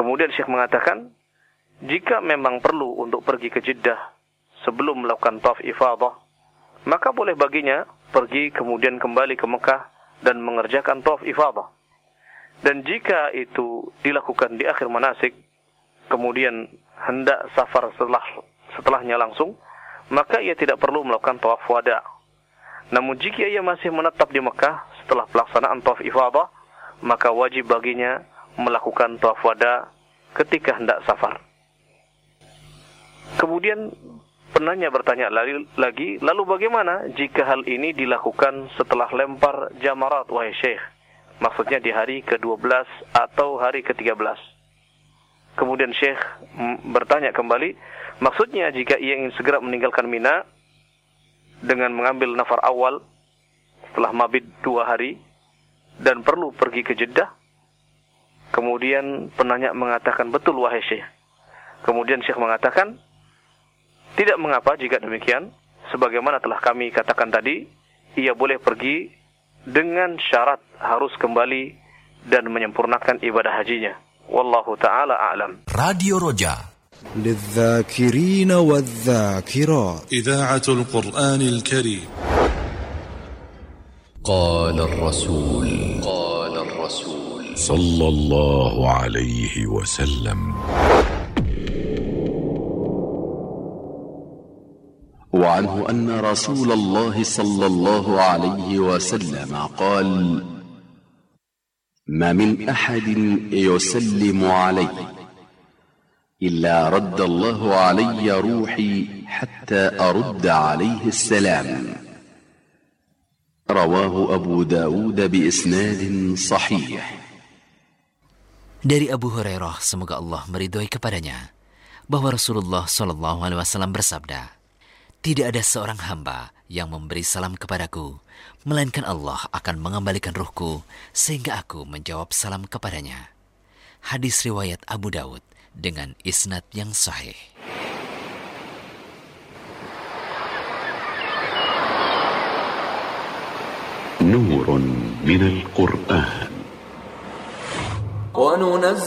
Kemudian Syekh mengatakan, jika memang perlu untuk pergi ke Jeddah sebelum melakukan tawaf ifadah, maka boleh baginya pergi kemudian kembali ke Mekah dan mengerjakan tawaf ifadah. Dan jika itu dilakukan di akhir manasik, kemudian hendak safar setelahnya langsung, maka ia tidak perlu melakukan tawaf wada. Namun jika ia masih menetap di Mekah setelah pelaksanaan tawaf ifadah, maka wajib baginya melakukan tawaf wada ketika hendak safar. Kemudian penanya bertanya lagi, lalu bagaimana jika hal ini dilakukan setelah lempar jamarat, wahai Syekh? Maksudnya di hari ke-12 atau hari ke-13. Kemudian Syekh bertanya kembali, maksudnya jika ia ingin segera meninggalkan Mina dengan mengambil nafar awal setelah mabit 2 hari dan perlu pergi ke Jeddah. Kemudian penanya mengatakan, betul wahai Syekh. Kemudian Syekh mengatakan, tidak mengapa jika demikian, sebagaimana telah kami katakan tadi, ia boleh pergi dengan syarat harus kembali dan menyempurnakan ibadah hajinya. Wallahu ta'ala a'lam. Radio Roja للذاكرين والذاكرات إذاعة القرآن الكريم. قال الرسول صلى الله عليه وسلم. وعنه أن رسول الله صلى الله عليه وسلم قال: ما من أحد يسلم علي إلا رد الله علي روحي حتى أرد عليه السلام. رواه أبو داود بإسناد صحيح. Dari Abu Hurairah, semoga Allah meridhoi kepadanya, bahwa Rasulullah SAW bersabda, tidak ada seorang hamba yang memberi salam kepadaku, melainkan Allah akan mengembalikan ruhku sehingga aku menjawab salam kepadanya. Hadis riwayat Abu Daud dengan isnad yang sahih. نور من القرآن.